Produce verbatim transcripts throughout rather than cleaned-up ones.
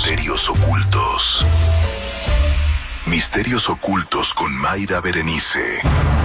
Misterios ocultos. Misterios ocultos con Mayra Berenice.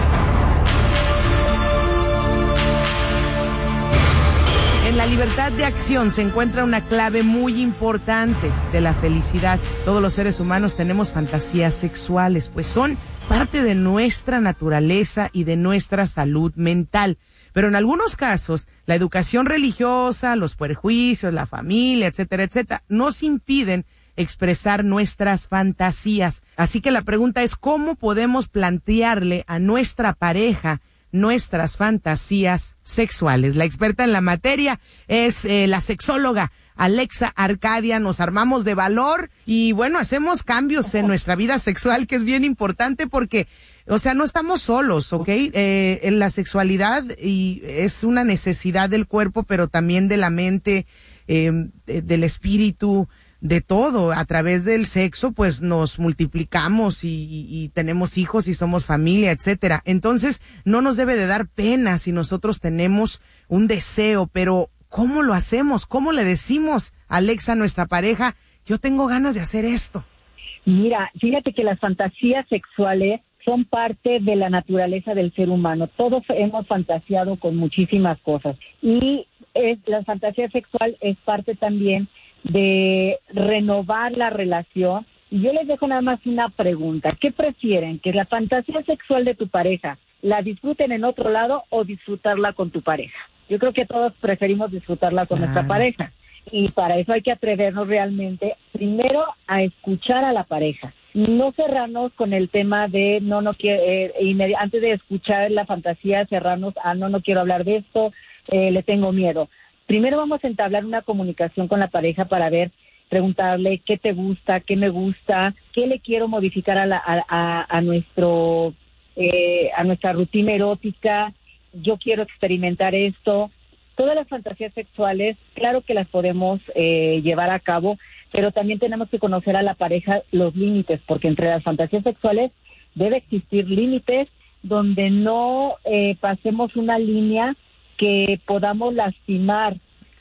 En la libertad de acción se encuentra una clave muy importante de la felicidad. Todos los seres humanos tenemos fantasías sexuales, pues son parte de nuestra naturaleza y de nuestra salud mental. Pero en algunos casos, la educación religiosa, los prejuicios, la familia, etcétera, etcétera, nos impiden expresar nuestras fantasías. Así que la pregunta es, ¿cómo podemos plantearle a nuestra pareja nuestras fantasías sexuales? La experta en la materia es eh, la sexóloga Alexa Arcadia. Nos armamos de valor y bueno, hacemos cambios en nuestra vida sexual, que es bien importante porque, o sea, no estamos solos, ¿ok? Eh, en la sexualidad y es una necesidad del cuerpo, pero también de la mente, eh, del espíritu, de todo. A través del sexo pues nos multiplicamos y, y, y tenemos hijos y somos familia, etcétera. Entonces no nos debe de dar pena si nosotros tenemos un deseo, pero ¿cómo lo hacemos? ¿Cómo le decimos, Alexa, a nuestra pareja, yo tengo ganas de hacer esto? Mira, fíjate que las fantasías sexuales son parte de la naturaleza del ser humano. Todos hemos fantaseado con muchísimas cosas y es, la fantasía sexual es parte también de renovar la relación. Y yo les dejo nada más una pregunta. ¿Qué prefieren? ¿Que la fantasía sexual de tu pareja la disfruten en otro lado o disfrutarla con tu pareja? Yo creo que todos preferimos disfrutarla con claro. nuestra pareja. Y para eso hay que atrevernos realmente, primero, a escuchar a la pareja. No cerrarnos con el tema de, no, no quiero, eh, inmedi- antes de escuchar la fantasía, cerrarnos a, no, no quiero hablar de esto, eh, le tengo miedo. Primero vamos a entablar una comunicación con la pareja para ver, preguntarle qué te gusta, qué me gusta, qué le quiero modificar a, la, a, a, a nuestro eh, a nuestra rutina erótica. Yo quiero experimentar esto. Todas las fantasías sexuales, claro que las podemos eh, llevar a cabo, pero también tenemos que conocer a la pareja los límites, porque entre las fantasías sexuales debe existir límites donde no eh, pasemos una línea que podamos lastimar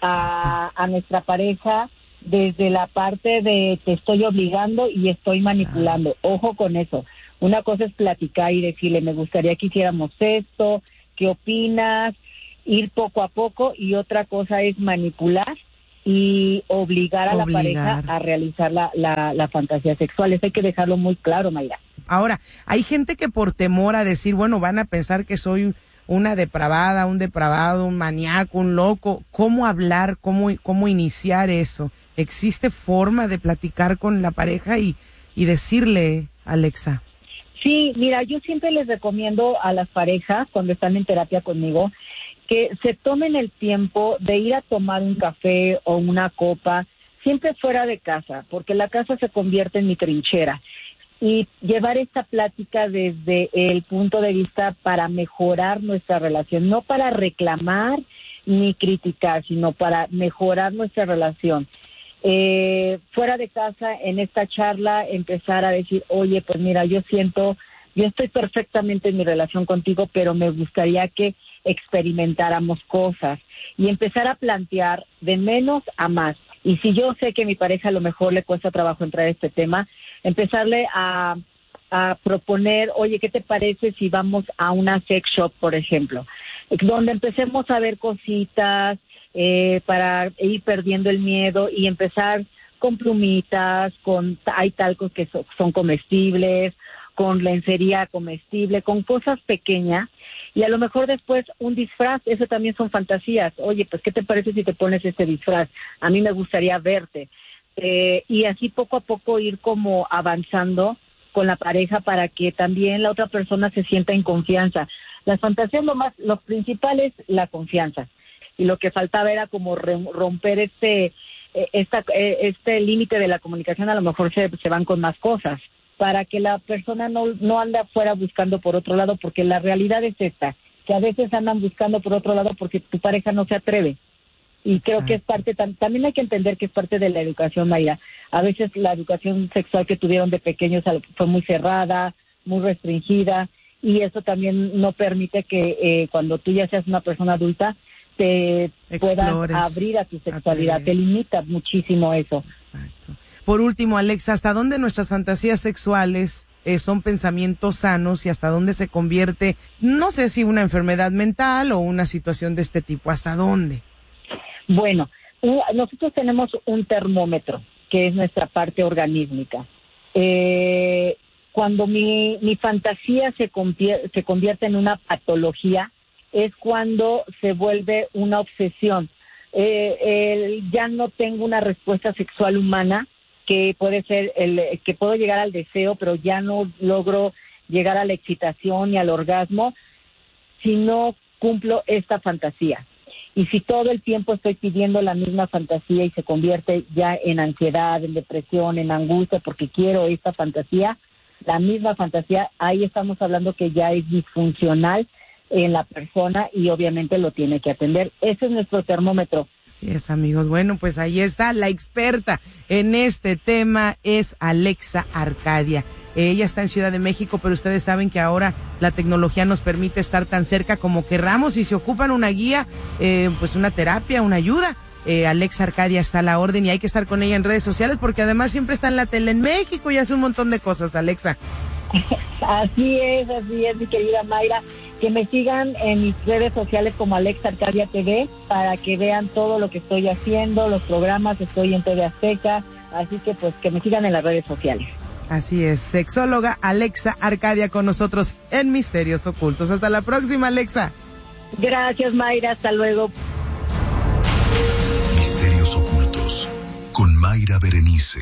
a, a nuestra pareja desde la parte de te estoy obligando y estoy manipulando. Ojo con eso. Una cosa es platicar y decirle, me gustaría que hiciéramos esto, ¿qué opinas? Ir poco a poco, y otra cosa es manipular y obligar a obligar. la pareja a realizar la, la, la fantasía sexual. Eso hay que dejarlo muy claro, Mayra. Ahora, hay gente que por temor a decir, bueno, van a pensar que soy una depravada, un depravado, un maníaco, un loco. ¿Cómo hablar? ¿Cómo, cómo iniciar eso? ¿Existe forma de platicar con la pareja y, y decirle, Alexa? Sí, mira, yo siempre les recomiendo a las parejas, cuando están en terapia conmigo, que se tomen el tiempo de ir a tomar un café o una copa, siempre fuera de casa, porque la casa se convierte en mi trinchera. Y llevar esta plática desde el punto de vista para mejorar nuestra relación, no para reclamar ni criticar, sino para mejorar nuestra relación. Eh, fuera de casa, en esta charla, empezar a decir, oye, pues mira, yo siento, yo estoy perfectamente en mi relación contigo, pero me gustaría que experimentáramos cosas, y empezar a plantear de menos a más. Y si yo sé que a mi pareja a lo mejor le cuesta trabajo entrar a este tema, empezarle a, a proponer, oye, ¿qué te parece si vamos a una sex shop, por ejemplo? Donde empecemos a ver cositas eh, para ir perdiendo el miedo y empezar con plumitas, con hay talcos que so, son comestibles, con lencería comestible, con cosas pequeñas, y a lo mejor después un disfraz. Eso también son fantasías. Oye, pues, ¿qué te parece si te pones este disfraz? A mí me gustaría verte. Eh, y así poco a poco ir como avanzando con la pareja para que también la otra persona se sienta en confianza. Las fantasías, lo más, lo principal es la confianza. Y lo que faltaba era como romper este, esta, este límite de la comunicación. A lo mejor se, se van con más cosas, para que la persona no, no ande afuera buscando por otro lado, porque la realidad es esta, que a veces andan buscando por otro lado porque tu pareja no se atreve. Y creo Exacto. que es parte, tam, también hay que entender que es parte de la educación, Mayra. A veces la educación sexual que tuvieron de pequeños fue muy cerrada, muy restringida, y eso también no permite que eh, cuando tú ya seas una persona adulta, te Explores, puedas abrir a tu sexualidad. Atrever. Te limita muchísimo eso. Exacto. Por último, Alexa, ¿hasta dónde nuestras fantasías sexuales eh, son pensamientos sanos y hasta dónde se convierte, no sé si una enfermedad mental o una situación de este tipo? ¿Hasta dónde? Bueno, uh, nosotros tenemos un termómetro, que es nuestra parte organísmica. Eh, cuando mi, mi fantasía se convierte, se convierte en una patología, es cuando se vuelve una obsesión. Eh, el, ya no tengo una respuesta sexual humana, que puede ser el que puedo llegar al deseo, pero ya no logro llegar a la excitación y al orgasmo si no cumplo esta fantasía. Y si todo el tiempo estoy pidiendo la misma fantasía y se convierte ya en ansiedad, en depresión, en angustia, porque quiero esta fantasía, la misma fantasía, ahí estamos hablando que ya es disfuncional en la persona y obviamente lo tiene que atender. Ese es nuestro termómetro. Así es, amigos. Bueno, pues ahí está la experta en este tema, es Alexa Arcadia. Ella está en Ciudad de México, pero ustedes saben que ahora la tecnología nos permite estar tan cerca como querramos. Y si ocupan una guía, eh, pues una terapia, una ayuda, eh, Alexa Arcadia está a la orden y hay que estar con ella en redes sociales porque además siempre está en la tele en México y hace un montón de cosas, Alexa. Así es, así es, mi querida Mayra. Que me sigan en mis redes sociales como Alexa Arcadia T V para que vean todo lo que estoy haciendo, los programas, estoy en T V Azteca, así que pues que me sigan en las redes sociales. Así es, sexóloga Alexa Arcadia con nosotros en Misterios Ocultos. Hasta la próxima, Alexa. Gracias, Mayra, hasta luego. Misterios Ocultos con Mayra Berenice.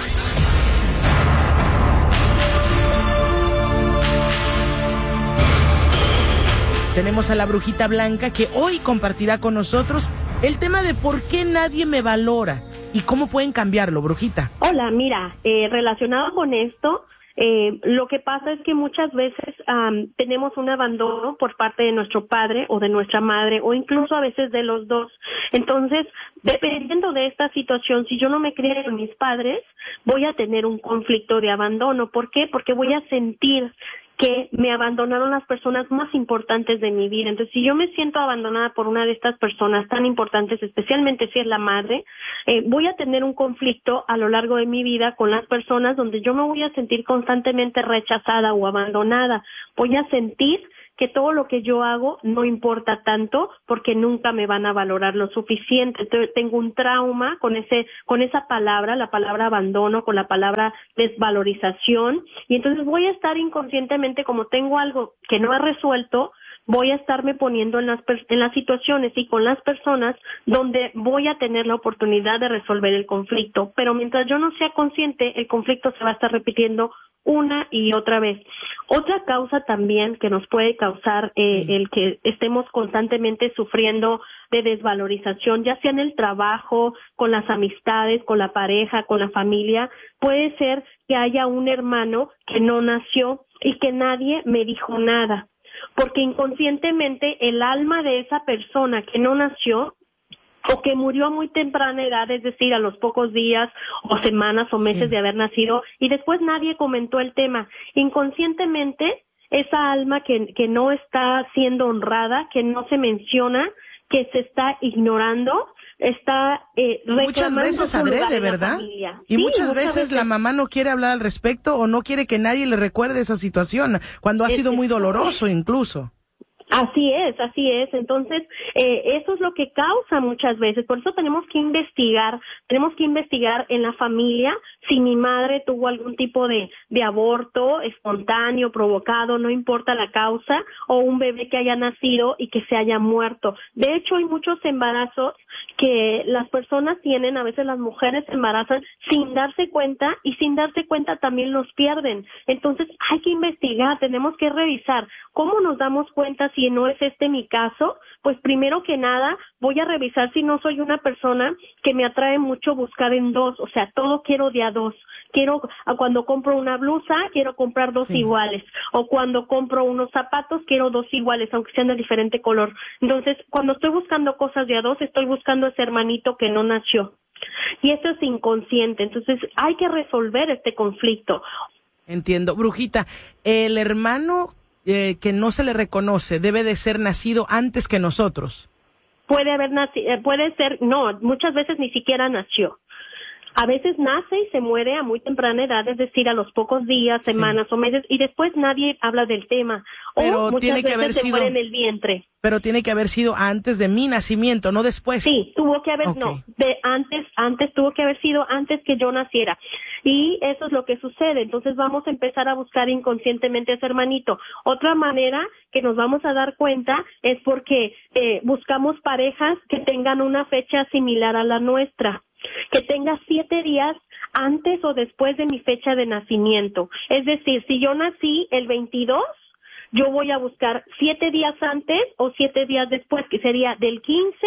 Tenemos a la Brujita Blanca que hoy compartirá con nosotros el tema de por qué nadie me valora y cómo pueden cambiarlo, Brujita. Hola, mira, eh, relacionado con esto, eh, lo que pasa es que muchas veces um, tenemos un abandono por parte de nuestro padre o de nuestra madre o incluso a veces de los dos. Entonces, dependiendo de esta situación, si yo no me crié con mis padres, voy a tener un conflicto de abandono. ¿Por qué? Porque voy a sentir que me abandonaron las personas más importantes de mi vida. Entonces, si yo me siento abandonada por una de estas personas tan importantes, especialmente si es la madre, eh, voy a tener un conflicto a lo largo de mi vida con las personas donde yo me voy a sentir constantemente rechazada o abandonada. Voy a sentir que todo lo que yo hago no importa tanto porque nunca me van a valorar lo suficiente. Entonces, tengo un trauma con ese, con esa palabra, la palabra abandono, con la palabra desvalorización, y entonces voy a estar inconscientemente, como tengo algo que no he resuelto, voy a estarme poniendo en las, en las situaciones y con las personas donde voy a tener la oportunidad de resolver el conflicto. Pero mientras yo no sea consciente, el conflicto se va a estar repitiendo una y otra vez. Otra causa también que nos puede causar eh, el que estemos constantemente sufriendo de desvalorización, ya sea en el trabajo, con las amistades, con la pareja, con la familia, puede ser que haya un hermano que no nació y que nadie me dijo nada, porque inconscientemente el alma de esa persona que no nació o que murió a muy temprana edad, es decir, a los pocos días o semanas o meses sí. de haber nacido, y después nadie comentó el tema. Inconscientemente, esa alma que, que no está siendo honrada, que no se menciona, que se está ignorando, está eh, muchas veces adrede, ¿verdad? Y sí, muchas, muchas veces, veces la mamá no quiere hablar al respecto o no quiere que nadie le recuerde esa situación, cuando ha es sido muy doloroso incluso. Así es, así es. Entonces, eh, eso es lo que causa muchas veces. Por eso tenemos que investigar, tenemos que investigar en la familia si mi madre tuvo algún tipo de, de aborto espontáneo, provocado, no importa la causa, o un bebé que haya nacido y que se haya muerto. De hecho, hay muchos embarazos que las personas tienen, a veces las mujeres se embarazan sin darse cuenta y sin darse cuenta también los pierden. Entonces, hay que investigar, tenemos que revisar. ¿Cómo nos damos cuenta si no es este mi caso? Pues primero que nada voy a revisar si no soy una persona que me atrae mucho buscar en dos, o sea, todo quiero de a dos. Quiero, cuando compro una blusa, quiero comprar dos sí. iguales, o cuando compro unos zapatos, quiero dos iguales, aunque sean de diferente color. Entonces, cuando estoy buscando cosas de a dos, estoy buscando ese hermanito que no nació. Y eso es inconsciente, entonces hay que resolver este conflicto. Entiendo. Brujita, el hermano Eh, que no se le reconoce, debe de ser nacido antes que nosotros. Puede haber nacido, puede ser, no, muchas veces ni siquiera nació. A veces nace y se muere a muy temprana edad, es decir, a los pocos días, semanas sí. o meses, y después nadie habla del tema. Pero o muchas tiene que veces haber se sido, muere en el vientre. Pero tiene que haber sido antes de mi nacimiento, no después. Sí, tuvo que haber, okay. no, de antes, antes tuvo que haber sido antes que yo naciera. Y eso es lo que sucede. Entonces vamos a empezar a buscar inconscientemente a ese hermanito. Otra manera que nos vamos a dar cuenta es porque eh, buscamos parejas que tengan una fecha similar a la nuestra, que tenga siete días antes o después de mi fecha de nacimiento. Es decir, si yo nací el veintidós, yo voy a buscar siete días antes o siete días después, que sería del quince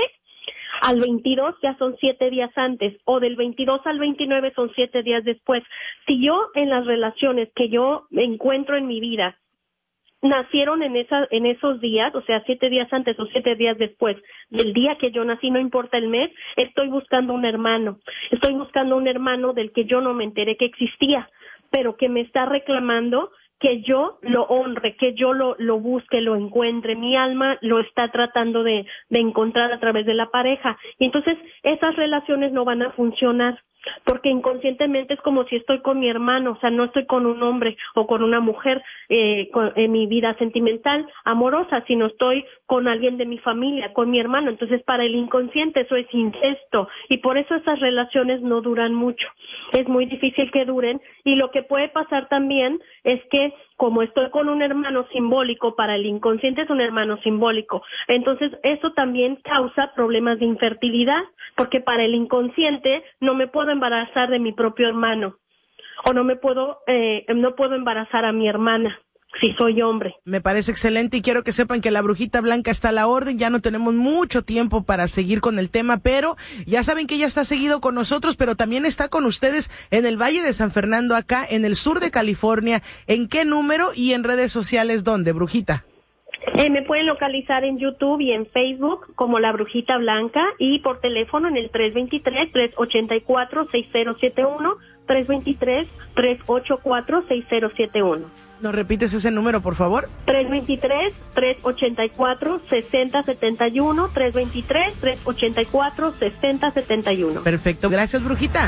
al veintidós, ya son siete días antes, o del veintidós al veintinueve son siete días después. Si yo en las relaciones que yo encuentro en mi vida nacieron en esa, en esos días, o sea, siete días antes o siete días después del día que yo nací, no importa el mes, estoy buscando un hermano. Estoy buscando un hermano del que yo no me enteré que existía, pero que me está reclamando que yo lo honre, que yo lo, lo busque, lo encuentre. Mi alma lo está tratando de, de encontrar a través de la pareja. Y entonces esas relaciones no van a funcionar, porque inconscientemente es como si estoy con mi hermano, o sea, no estoy con un hombre o con una mujer eh, con, en mi vida sentimental, amorosa, sino estoy con alguien de mi familia, con mi hermano. Entonces, para el inconsciente eso es incesto, y por eso esas relaciones no duran mucho. Es muy difícil que duren, y lo que puede pasar también es que como estoy con un hermano simbólico, para el inconsciente es un hermano simbólico, entonces eso también causa problemas de infertilidad, porque para el inconsciente no me puedo embarazar de mi propio hermano, o no me puedo, eh, no puedo embarazar a mi hermana si soy hombre. Me parece excelente, y quiero que sepan que la Brujita Blanca está a la orden. Ya no tenemos mucho tiempo para seguir con el tema, pero ya saben que ella está seguido con nosotros, pero también está con ustedes en el Valle de San Fernando, acá en el sur de California. ¿En qué número y en redes sociales dónde, Brujita? Eh, me pueden localizar en YouTube y en Facebook como La Brujita Blanca, y por teléfono en el tres dos tres, tres ocho cuatro, seis cero siete uno, tres dos tres, tres ocho cuatro, seis cero siete uno. ¿Nos repites ese número, por favor? tres dos tres, tres ocho cuatro, seis cero siete uno, tres dos tres, tres ocho cuatro, seis cero siete uno. Perfecto, gracias, Brujita.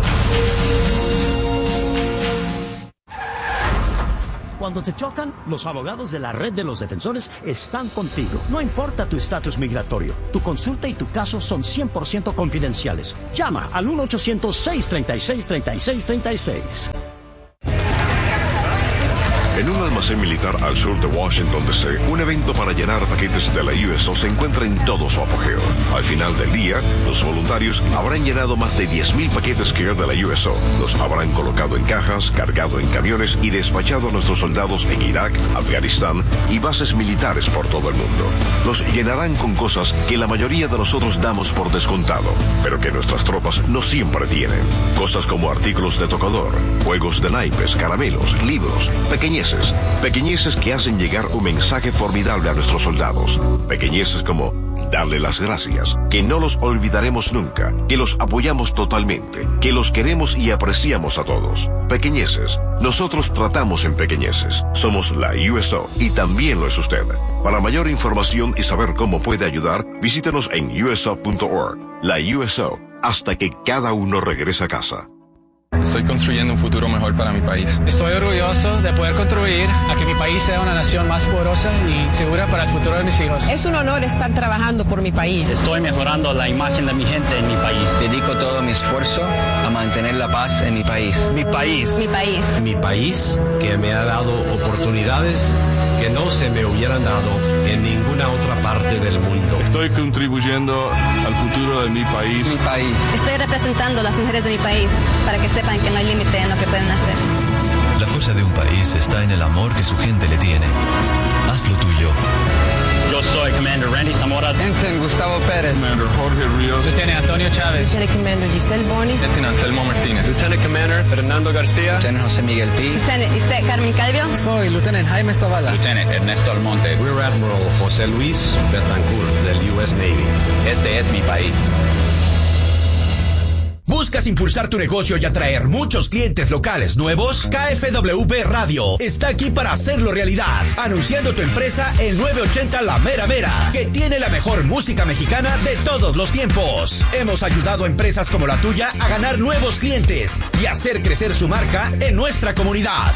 Cuando te chocan, los abogados de la Red de los Defensores están contigo. No importa tu estatus migratorio, tu consulta y tu caso son cien por ciento confidenciales. Llama al uno ochocientos, seis tres seis, tres seis tres seis. En un almacén militar al sur de Washington, D C, un evento para llenar paquetes de la U S O se encuentra en todo su apogeo. Al final del día, los voluntarios habrán llenado más de diez mil paquetes Care de la U S O. Los habrán colocado en cajas, cargado en camiones y despachado a nuestros soldados en Irak, Afganistán y bases militares por todo el mundo. Los llenarán con cosas que la mayoría de nosotros damos por descontado, pero que nuestras tropas no siempre tienen. Cosas como artículos de tocador, juegos de naipes, caramelos, libros, pequeñeces. Pequeñeces que hacen llegar un mensaje formidable a nuestros soldados. Pequeñeces como darle las gracias, que no los olvidaremos nunca, que los apoyamos totalmente, que los queremos y apreciamos a todos. Pequeñeces. Nosotros tratamos en pequeñeces. Somos la U S O y también lo es usted. Para mayor información y saber cómo puede ayudar, visítenos en U S O punto org. La U S O, hasta que cada uno regrese a casa. Estoy construyendo un futuro mejor para mi país. Estoy orgulloso de poder contribuir a que mi país sea una nación más poderosa y segura para el futuro de mis hijos. Es un honor estar trabajando por mi país. Estoy mejorando la imagen de mi gente en mi país. Dedico todo mi esfuerzo a mantener la paz en mi país. Mi país. Mi país. Mi país, que me ha dado oportunidades que no se me hubieran dado en ninguna otra parte del mundo. Estoy contribuyendo al futuro de mi país. Mi país. Estoy representando a las mujeres de mi país para que sepan que no hay límite en lo que pueden hacer. La fuerza de un país está en el amor que su gente le tiene. Haz lo tuyo. Yo soy Commander Randy Zamora. Ensign Gustavo Pérez. Commander Jorge Ríos. Lieutenant Antonio Chávez. Lieutenant Commander Giselle Bonis. Lieutenant Anselmo Martínez. Lieutenant Commander Fernando García. Lieutenant José Miguel Pi. Lieutenant Isaac Carmen Calvio. Soy Lieutenant Jaime Zavala. Lieutenant Ernesto Almonte. Rear Admiral José Luis Betancourt del U S Navy. Este es mi país. Busca ¿Buscas impulsar tu negocio y atraer muchos clientes locales nuevos? K F W B Radio está aquí para hacerlo realidad. Anunciando tu empresa en nueve ochenta La Mera Mera, que tiene la mejor música mexicana de todos los tiempos. Hemos ayudado a empresas como la tuya a ganar nuevos clientes y hacer crecer su marca en nuestra comunidad.